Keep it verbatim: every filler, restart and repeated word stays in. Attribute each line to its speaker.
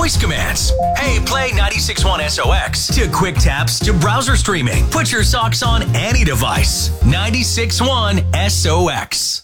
Speaker 1: voice commands. Hey, play ninety-six point one S O X. To quick taps to browser streaming. Put your socks on any device. ninety-six point one S O X.